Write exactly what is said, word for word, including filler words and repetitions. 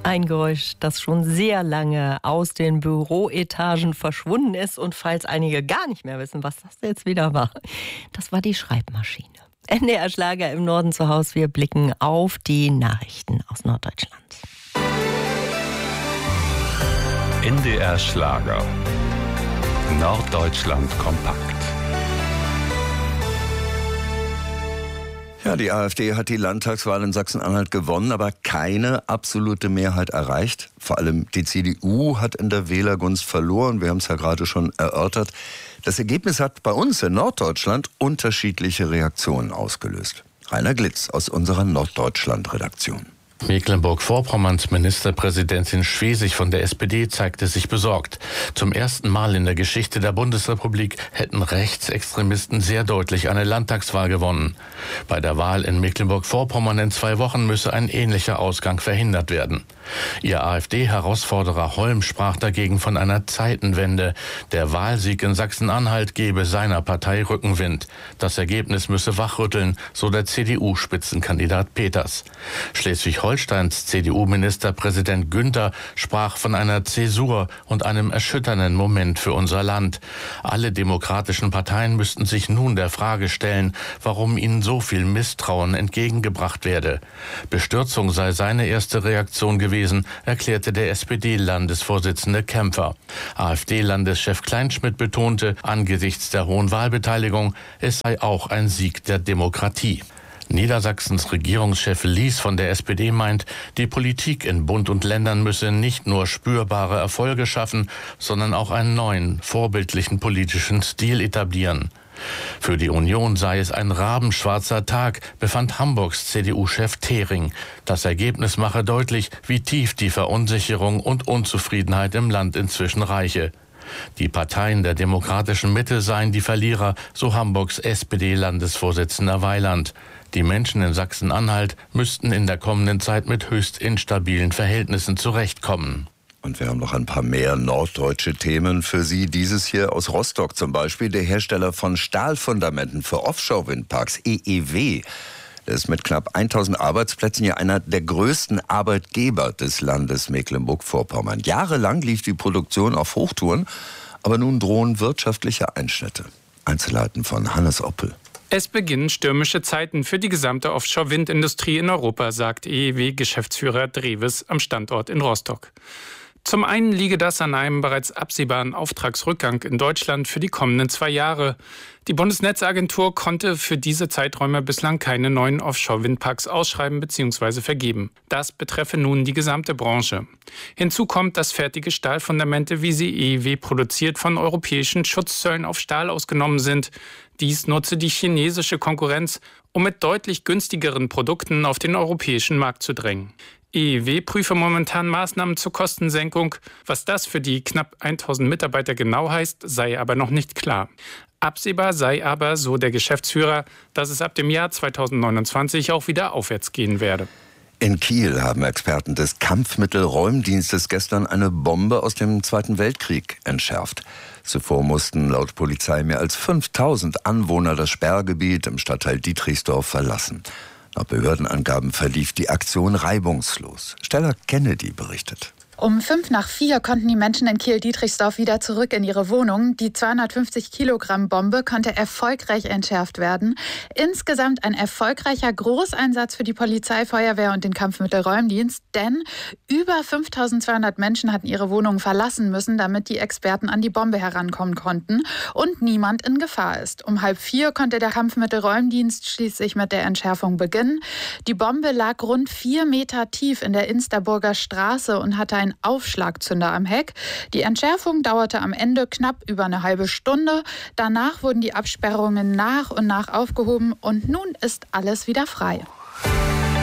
Ein Geräusch, das schon sehr lange aus den Büroetagen verschwunden ist. Und falls einige gar nicht mehr wissen, was das jetzt wieder war, das war die Schreibmaschine. N D R Schlager im Norden zu Hause. Wir blicken auf die Nachrichten aus Norddeutschland. N D R Schlager. Norddeutschland kompakt. Ja, die AfD hat die Landtagswahl in Sachsen-Anhalt gewonnen, aber keine absolute Mehrheit erreicht. Vor allem die C D U hat in der Wählergunst verloren. Wir haben es ja gerade schon erörtert. Das Ergebnis hat bei uns in Norddeutschland unterschiedliche Reaktionen ausgelöst. Rainer Glitz aus unserer Norddeutschland-Redaktion. Mecklenburg-Vorpommerns Ministerpräsidentin Schwesig von der S P D zeigte sich besorgt. Zum ersten Mal in der Geschichte der Bundesrepublik hätten Rechtsextremisten sehr deutlich eine Landtagswahl gewonnen. Bei der Wahl in Mecklenburg-Vorpommern in zwei Wochen müsse ein ähnlicher Ausgang verhindert werden. Ihr AfD-Herausforderer Holm sprach dagegen von einer Zeitenwende. Der Wahlsieg in Sachsen-Anhalt gebe seiner Partei Rückenwind. Das Ergebnis müsse wachrütteln, so der C D U-Spitzenkandidat Peters. Schleswig-Holsteins C D U-Ministerpräsident Günther sprach von einer Zäsur und einem erschütternden Moment für unser Land. Alle demokratischen Parteien müssten sich nun der Frage stellen, warum ihnen so viel Misstrauen entgegengebracht werde. Bestürzung sei seine erste Reaktion gewesen, erklärte der S P D-Landesvorsitzende Kämpfer. AfD-Landeschef Kleinschmidt betonte, angesichts der hohen Wahlbeteiligung, es sei auch ein Sieg der Demokratie. Niedersachsens Regierungschef Lies von der S P D meint, die Politik in Bund und Ländern müsse nicht nur spürbare Erfolge schaffen, sondern auch einen neuen, vorbildlichen politischen Stil etablieren. Für die Union sei es ein rabenschwarzer Tag, befand Hamburgs C D U-Chef Thering. Das Ergebnis mache deutlich, wie tief die Verunsicherung und Unzufriedenheit im Land inzwischen reiche. Die Parteien der demokratischen Mitte seien die Verlierer, so Hamburgs S P D-Landesvorsitzender Weiland. Die Menschen in Sachsen-Anhalt müssten in der kommenden Zeit mit höchst instabilen Verhältnissen zurechtkommen. Und wir haben noch ein paar mehr norddeutsche Themen für Sie. Dieses hier aus Rostock zum Beispiel. Der Hersteller von Stahlfundamenten für Offshore-Windparks, E E W. Der ist mit knapp tausend Arbeitsplätzen ja einer der größten Arbeitgeber des Landes Mecklenburg-Vorpommern. Jahrelang lief die Produktion auf Hochtouren, aber nun drohen wirtschaftliche Einschnitte. Einzelheiten von Hannes Oppel. Es beginnen stürmische Zeiten für die gesamte Offshore-Windindustrie in Europa, sagt E E W-Geschäftsführer Dreves am Standort in Rostock. Zum einen liege das an einem bereits absehbaren Auftragsrückgang in Deutschland für die kommenden zwei Jahre. Die Bundesnetzagentur konnte für diese Zeiträume bislang keine neuen Offshore-Windparks ausschreiben bzw. vergeben. Das betreffe nun die gesamte Branche. Hinzu kommt, dass fertige Stahlfundamente, wie sie E E W produziert, von europäischen Schutzzöllen auf Stahl ausgenommen sind. Dies nutze die chinesische Konkurrenz, um mit deutlich günstigeren Produkten auf den europäischen Markt zu drängen. E E W prüfe momentan Maßnahmen zur Kostensenkung. Was das für die knapp tausend Mitarbeiter genau heißt, sei aber noch nicht klar. Absehbar sei aber, so der Geschäftsführer, dass es ab dem Jahr zweitausendneunundzwanzig auch wieder aufwärts gehen werde. In Kiel haben Experten des Kampfmittelräumdienstes gestern eine Bombe aus dem Zweiten Weltkrieg entschärft. Zuvor mussten laut Polizei mehr als fünftausend Anwohner das Sperrgebiet im Stadtteil Dietrichsdorf verlassen. Nach Behördenangaben verlief die Aktion reibungslos. Stella Kennedy berichtet. Um fünf nach vier konnten die Menschen in Kiel-Dietrichsdorf wieder zurück in ihre Wohnung. Die zweihundertfünfzig Kilogramm Bombe konnte erfolgreich entschärft werden. Insgesamt ein erfolgreicher Großeinsatz für die Polizei, Feuerwehr und den Kampfmittelräumdienst. Denn über fünftausendzweihundert Menschen hatten ihre Wohnungen verlassen müssen, damit die Experten an die Bombe herankommen konnten und niemand in Gefahr ist. Um halb vier konnte der Kampfmittelräumdienst schließlich mit der Entschärfung beginnen. Die Bombe lag rund vier Meter tief in der Insterburger Straße und hatte ein Aufschlagzünder am Heck. Die Entschärfung dauerte am Ende knapp über eine halbe Stunde. Danach wurden die Absperrungen nach und nach aufgehoben und nun ist alles wieder frei.